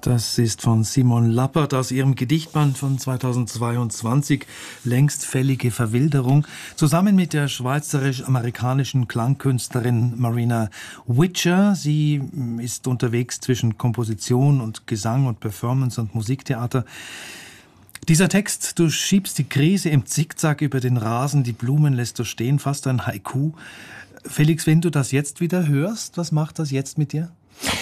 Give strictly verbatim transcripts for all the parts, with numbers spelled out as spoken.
Das ist von Simon Lappert aus ihrem Gedichtband von zweitausendzweiundzwanzig, Längst fällige Verwilderung, zusammen mit der schweizerisch-amerikanischen Klangkünstlerin Marina Witcher. Sie ist unterwegs zwischen Komposition und Gesang und Performance und Musiktheater. Dieser Text: Du schiebst die Krise im Zickzack über den Rasen, die Blumen lässt du stehen, fast ein Haiku. Felix, wenn du das jetzt wieder hörst, was macht das jetzt mit dir?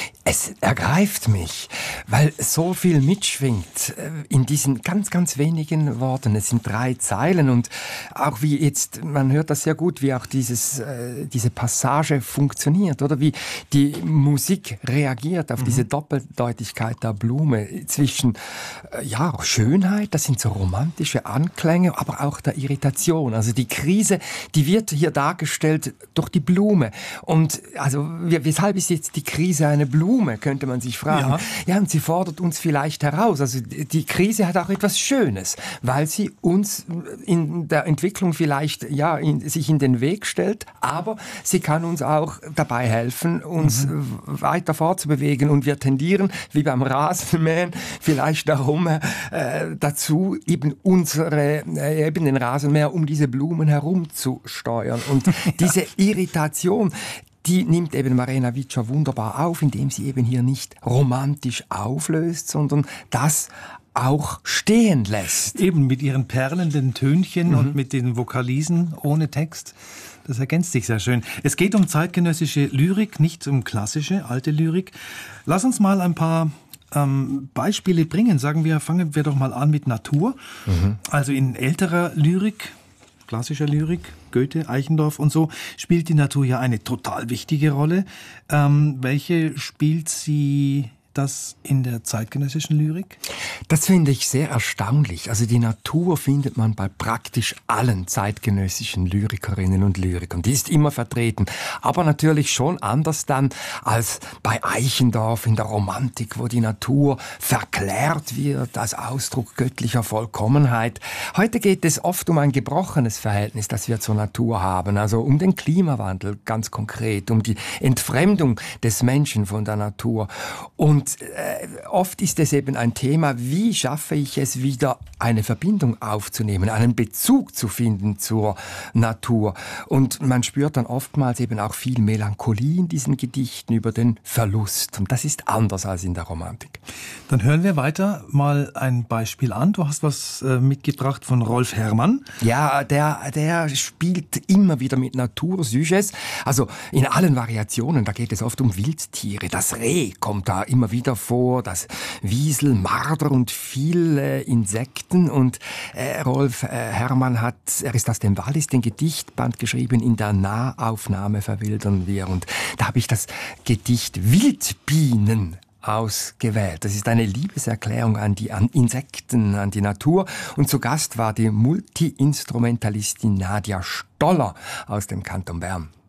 Es ergreift mich, weil so viel mitschwingt in diesen ganz, ganz wenigen Worten. Es sind drei Zeilen und auch wie jetzt, man hört das sehr gut, wie auch dieses, äh, diese Passage funktioniert, oder wie die Musik reagiert auf mhm. diese Doppeldeutigkeit der Blume zwischen, äh, ja, Schönheit, das sind so romantische Anklänge, aber auch der Irritation. Also die Krise, die wird hier dargestellt durch die Blume. Und also, weshalb ist jetzt die Krise eine Blume? Könnte man sich fragen. Ja. ja, und sie fordert uns vielleicht heraus. Also die Krise hat auch etwas Schönes, weil sie uns in der Entwicklung vielleicht ja in, sich in den Weg stellt, aber sie kann uns auch dabei helfen, uns mhm. weiter fortzubewegen. Und wir tendieren, wie beim Rasenmähen, vielleicht darum äh, dazu, eben unsere, äh, eben den Rasenmäher um diese Blumen herumzusteuern. Und diese Irritation, die nimmt eben Marina Witcher wunderbar auf, indem sie eben hier nicht romantisch auflöst, sondern das auch stehen lässt. Eben mit ihren perlenden Tönchen mhm. und mit den Vokalisen ohne Text. Das ergänzt sich sehr schön. Es geht um zeitgenössische Lyrik, nicht um klassische, alte Lyrik. Lass uns mal ein paar ähm, Beispiele bringen. Sagen wir, fangen wir doch mal an mit Natur. Mhm. Also in älterer Lyrik, klassischer Lyrik, Goethe, Eichendorff und so, spielt die Natur ja eine total wichtige Rolle. Ähm, welche spielt sie das in der zeitgenössischen Lyrik? Das finde ich sehr erstaunlich. Also die Natur findet man bei praktisch allen zeitgenössischen Lyrikerinnen und Lyrikern. Die ist immer vertreten. Aber natürlich schon anders dann als bei Eichendorff in der Romantik, wo die Natur verklärt wird als Ausdruck göttlicher Vollkommenheit. Heute geht es oft um ein gebrochenes Verhältnis, das wir zur Natur haben. Also um den Klimawandel ganz konkret, um die Entfremdung des Menschen von der Natur. Und Und äh, oft ist es eben ein Thema, wie schaffe ich es wieder, eine Verbindung aufzunehmen, einen Bezug zu finden zur Natur. Und man spürt dann oftmals eben auch viel Melancholie in diesen Gedichten über den Verlust. Und das ist anders als in der Romantik. Dann hören wir weiter mal ein Beispiel an. Du hast was äh, mitgebracht von Rolf Herrmann. Ja, der, der spielt immer wieder mit Natursujets. Also in allen Variationen, da geht es oft um Wildtiere. Das Reh kommt da immer wieder wieder vor, das Wiesel, Marder und viele Insekten. Und äh, Rolf äh, Herrmann hat, er ist aus dem Wallis, den Gedichtband geschrieben, in der Nahaufnahme verwildern wir. Und da habe ich das Gedicht Wildbienen ausgewählt. Das ist eine Liebeserklärung an die an Insekten, an die Natur. Und zu Gast war die Multi-Instrumentalistin Nadja Stoller aus dem Kanton Bern.